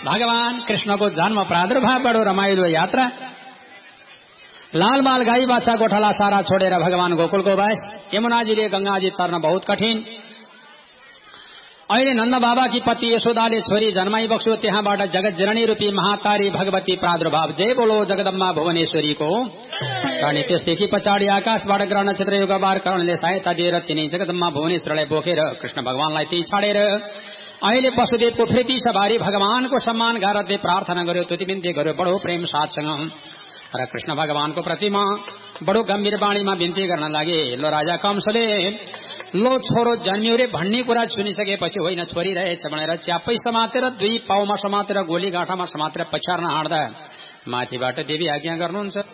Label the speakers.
Speaker 1: भगवान कृष्णको जन्म प्रादुर्भाव बडो रमाइलो यात्रा। लाल बाल गाई बाछा गोठाला सारा छोडेर भगवान गोकुलको वास। यमुनाजीले गंगाजी तर्न बहुत कठिन। अहिले नन्द बाबाकी पति यशोदाले छोरी जन्माई बक्सो, त्यहाँबाट जगत जननी रूपी महातारी भगवती प्रादुर्भाव। जय बोलो जगदम्बा भुवनेश्वरीको। अनि त्यसदेखि पछाडि आकाशबाट ग्रह नक्षत्र युगबार करणले सहायता दिएर तिनी जगदम्बा भुवनेश्वरलाई बोकेर कृष्ण भगवानलाई त्यही छाडेर अहिले वसुदेवको प्रीति सवारी भगवानको सम्मान गरेर प्रार्थना गर्यो, स्तुति बिन्ती गर्यो बडो प्रेम साथसँग। र कृष्ण भगवानको प्रतिमा बडो गम्भीर बाणीमा बिन्ती गर्न लागे। लो राजा कंसले लो छोरो जन्मियो रे भन्ने कुरा सुनिसकेपछि होइन छोरी रहेछ भनेर च्यापै समातेर 2 पाउमा समातेर गोली गाँठामा समातेर पछार्न हाड्दा माथिबाट देवी आज्ञा गर्नुहुन्छ।